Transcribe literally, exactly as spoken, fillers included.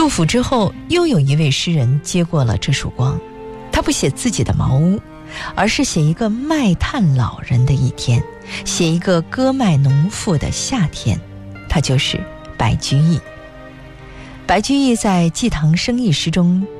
杜甫之后，又有一位诗人接过了这束光，他不写自己的茅屋，而是写一个卖炭老人的一天，写一个割麦农妇的夏天，他就是白居易。白居易在《祭堂生意诗》中